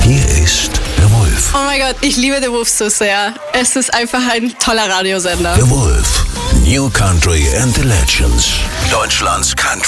Hier ist der Wolf. Oh mein Gott, ich liebe den Wolf so sehr. Es ist einfach ein toller Radiosender. Der Wolf. New Country and the Legends. Deutschlands Country